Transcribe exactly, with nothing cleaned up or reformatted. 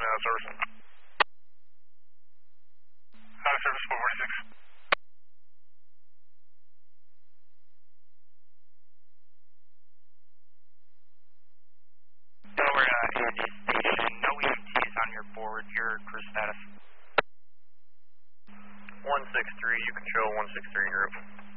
out of service. Out of service, four forty-six. Delaware uh, A and D station, no E M Ts on your board, your crew status. one six three, you control one six three in group.